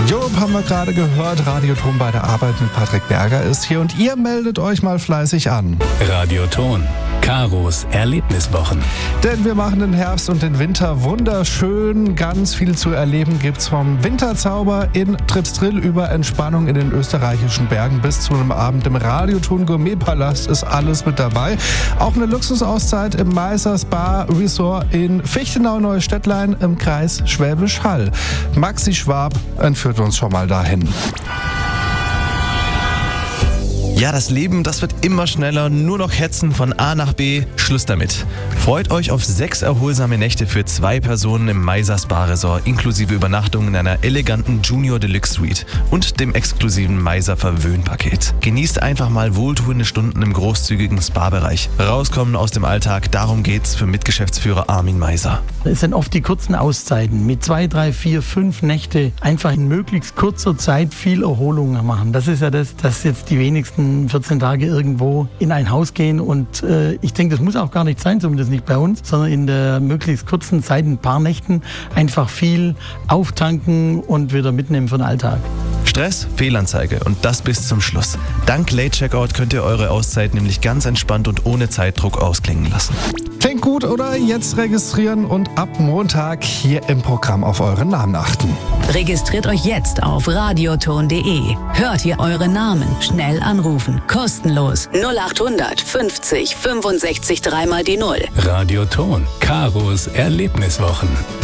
Job haben wir gerade gehört, Radioton bei der Arbeit mit Patrick Berger ist hier und ihr meldet euch mal fleißig an. Radioton, Karos Erlebniswochen. Denn wir machen den Herbst und den Winter wunderschön. Ganz viel zu erleben gibt's vom Winterzauber in Tripsdrill über Entspannung in den österreichischen Bergen bis zu einem Abend im Radioton Gourmetpalast ist alles mit dabei. Auch eine Luxusauszeit im Meiser Spa Resort in Fichtenau-Neustädtlein im Kreis Schwäbisch Hall. Maxi Schwab entführt uns schon mal dahin. Ja, das Leben, das wird immer schneller, nur noch hetzen von A nach B, Schluss damit. Freut euch auf 6 erholsame Nächte für 2 Personen im Meiser Spa Resort, inklusive Übernachtung in einer eleganten Junior Deluxe Suite und dem exklusiven Meiser Verwöhnpaket. Genießt einfach mal wohltuende Stunden im großzügigen Spa-Bereich. Rauskommen aus dem Alltag, darum geht's für Mitgeschäftsführer Armin Meiser. Es sind oft die kurzen Auszeiten mit 2, 3, 4, 5 Nächte einfach in möglichst kurzer Zeit viel Erholung machen. Das ist ja das, dass jetzt die wenigsten 14 Tage irgendwo in ein Haus gehen und ich denke, das muss auch gar nicht sein, zumindest nicht bei uns, sondern in der möglichst kurzen Zeit, ein paar Nächten, einfach viel auftanken und wieder mitnehmen für den Alltag. Stress, Fehlanzeige und das bis zum Schluss. Dank Late Checkout könnt ihr eure Auszeit nämlich ganz entspannt und ohne Zeitdruck ausklingen lassen. Klingt gut, oder? Jetzt registrieren und ab Montag hier im Programm auf euren Namen achten. Registriert euch jetzt auf radioton.de. Hört ihr eure Namen, schnell anrufen, kostenlos 0800 50 65 3 mal die 0. Radioton, Karos Erlebniswochen.